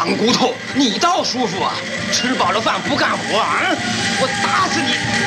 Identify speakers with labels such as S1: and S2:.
S1: 胖骨头，你倒舒服啊！吃饱了饭不干活啊！我打死你！